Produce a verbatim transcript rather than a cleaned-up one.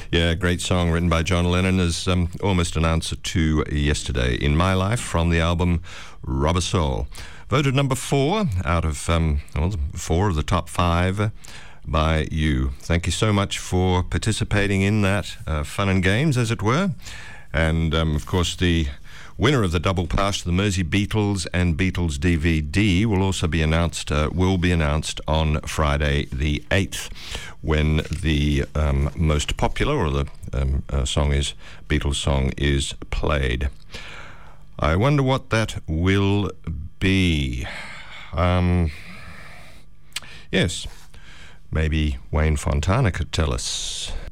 Yeah, great song written by John Lennon as um, almost an answer to Yesterday in My Life from the album Rubber Soul. Voted number four out of um, well, four of the top five by you. Thank you so much for participating in that uh, fun and games, as it were. And, um, of course, the winner of the double pass to the Mersey Beatles and Beatles D V D will also be announced, uh, will be announced on Friday the eighth, when the um, most popular, or the um, uh, song is, Beatles song is played. I wonder what that will be. Um, yes, maybe Wayne Fontana could tell us.